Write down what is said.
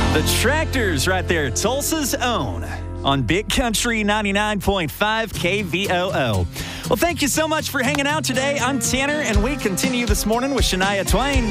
The Tractors right there, Tulsa's own, on Big Country 99.5 KVOO. Well, thank you so much for hanging out today. I'm Tanner, and we continue this morning with Shania Twain.